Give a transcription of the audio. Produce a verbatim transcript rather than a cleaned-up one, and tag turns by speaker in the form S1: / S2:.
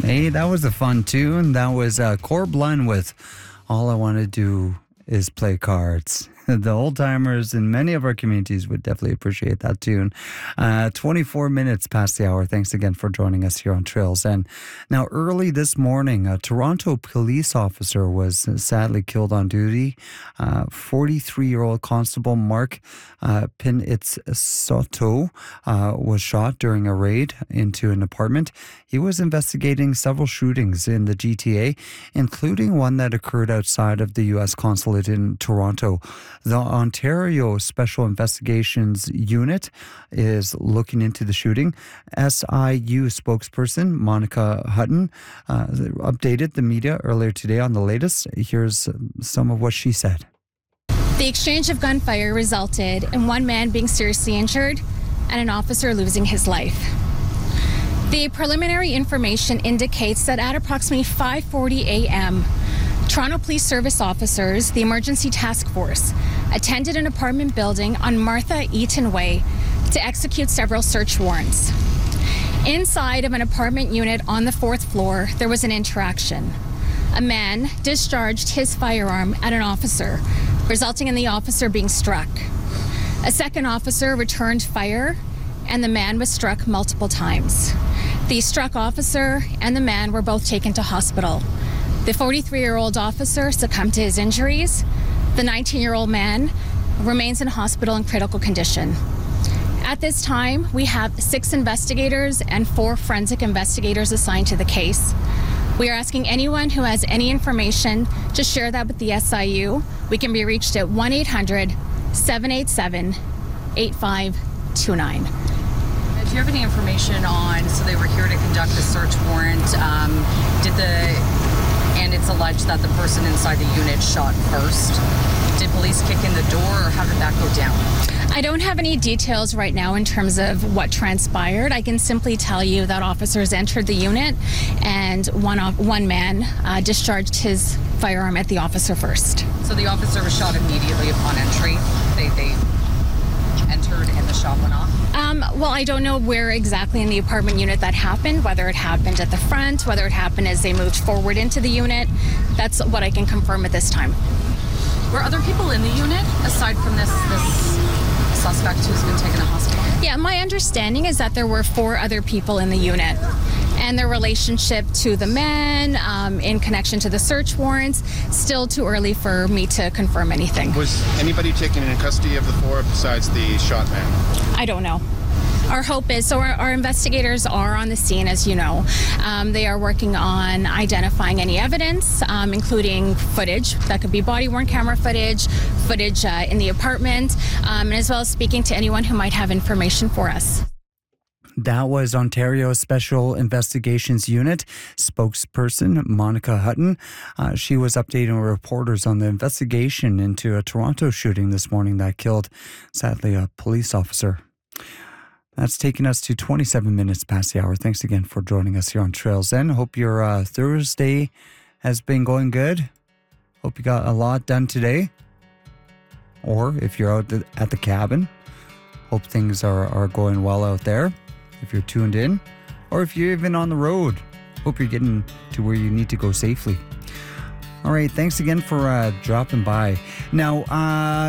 S1: Hey, that was a fun tune. That was uh, Corb Lund with All I Want to Do Is Play Cards. The old timers in many of our communities would definitely appreciate that tune. Uh, twenty-four minutes past the hour. Thanks again for joining us here on Trails. And now, early this morning, a Toronto police officer was sadly killed on duty. Uh, forty-three-year-old Constable Mark uh, Pinitz-Soto uh, was shot during a raid into an apartment. He was investigating several shootings in the G T A, including one that occurred outside of the U S consulate in Toronto. The Ontario Special Investigations Unit is looking into the shooting. S I U spokesperson Monica Hutton uh, updated the media earlier today on the latest. Here's some of what she said.
S2: The exchange of gunfire resulted in one man being seriously injured and an officer losing his life. The preliminary information indicates that at approximately five forty a.m., Toronto Police Service officers, the Emergency Task Force, attended an apartment building on Martha Eaton Way to execute several search warrants. Inside of an apartment unit on the fourth floor, there was an interaction. A man discharged his firearm at an officer, resulting in the officer being struck. A second officer returned fire, and the man was struck multiple times. The struck officer and the man were both taken to hospital. The forty-three-year-old officer succumbed to his injuries. The nineteen-year-old man remains in hospital in critical condition. At this time, we have six investigators and four forensic investigators assigned to the case. We are asking anyone who has any information to share that with the S I U. We can be reached at one eight hundred, seven eight seven, eight five two nine.
S3: Do you have any information on, so they were here to conduct a search warrant, um, did the... And it's alleged that the person inside the unit shot first. Did police kick in the door, or how did that go down?
S2: I don't have any details right now in terms of what transpired. I can simply tell you that officers entered the unit and one off, one man uh, discharged his firearm at the officer first.
S3: So the officer was shot immediately upon entry. They, they entered and the shot went off?
S2: Um, well, I don't know where exactly in the apartment unit that happened, whether it happened at the front, whether it happened as they moved forward into the unit. That's what I can confirm at this time.
S3: Were other people in the unit aside from this, this suspect who's been taken to hospital?
S2: Yeah, my understanding is that there were four other people in the unit. And their relationship to the men um, in connection to the search warrants, still too early for me to confirm anything.
S4: Was anybody taken in custody of the four besides the shot man?
S2: I don't know. Our hope is, so our, our investigators are on the scene, as you know. Um, they are working on identifying any evidence, um, including footage. That could be body-worn camera footage, footage uh, in the apartment, um, and as well as speaking to anyone who might have information for us.
S1: That was Ontario Special Investigations Unit spokesperson Monica Hutton. Uh, she was updating reporters on the investigation into a Toronto shooting this morning that killed, sadly, a police officer. That's taking us to twenty-seven minutes past the hour. Thanks again for joining us here on Trails End. Hope your uh, Thursday has been going good. Hope you got a lot done today. Or if you're out at the cabin, hope things are, are going well out there. If you're tuned in, or if you're even on the road, hope you're getting to where you need to go safely. All right, thanks again for uh, dropping by. Now, uh,